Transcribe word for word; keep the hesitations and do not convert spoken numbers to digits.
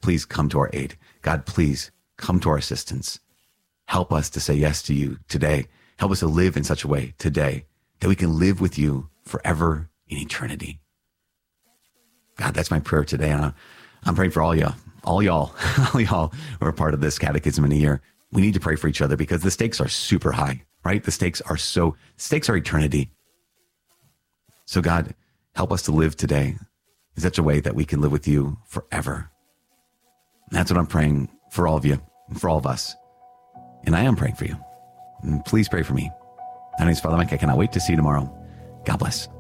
please come to our aid. God, please come to our assistance. Help us to say yes to you today. Help us to live in such a way today that we can live with you forever in eternity. God, that's my prayer today. And I'm praying for all y'all, all y'all, all y'all who are part of this catechism in a year. We need to pray for each other because the stakes are super high, right? The stakes are so, stakes are eternity. So God, help us to live today in such a way that we can live with you forever. And that's what I'm praying for all of you, for all of us. And I am praying for you. And please pray for me. My name is Father Mike. I cannot wait to see you tomorrow. God bless.